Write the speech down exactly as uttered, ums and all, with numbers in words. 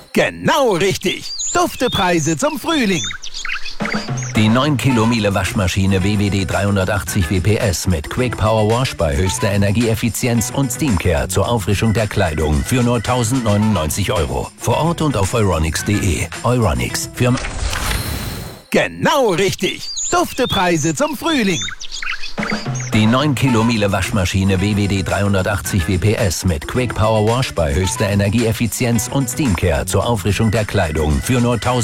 Genau richtig. Duftepreise zum Frühling. Die neun Kilo Miele Waschmaschine W W D dreihundertachtzig W P S mit Quick Power Wash bei höchster Energieeffizienz und Steamcare zur Auffrischung der Kleidung für nur tausendneunundneunzig Euro. Vor Ort und auf euronics punkt de. Euronics. Firma. Genau richtig. Duftepreise zum Frühling. Die neun Kilo Miele Waschmaschine W W D dreihundertachtzig W P S mit Quick Power Wash bei höchster Energieeffizienz und Steamcare zur Auffrischung der Kleidung für nur tausend